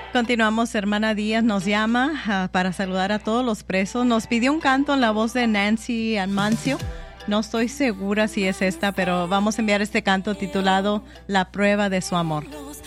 Continuamos, hermana Díaz nos llama para saludar a todos los presos. Nos pidió un canto en la voz de Nancy Amancio. No estoy segura si es esta, pero vamos a enviar este canto titulado La prueba de su amor.